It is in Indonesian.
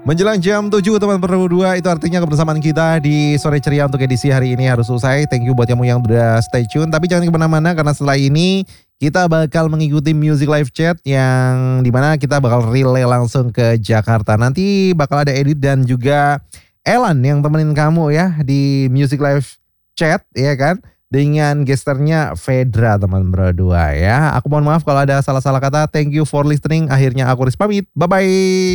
Menjelang jam 7 teman berdua, itu artinya kebersamaan kita di sore ceria untuk edisi hari ini harus selesai. Thank you buat kamu yang udah stay tune. Tapi jangan kemana-mana karena setelah ini kita bakal mengikuti Music Live Chat yang dimana kita bakal relay langsung ke Jakarta. Nanti bakal ada Edit dan juga Elan yang temenin kamu ya di Music Live Chat ya kan. Dengan gesternya Fedra teman berdua ya. Aku mohon maaf kalau ada salah-salah kata. Thank you for listening. Akhirnya aku harus pamit. Bye-bye.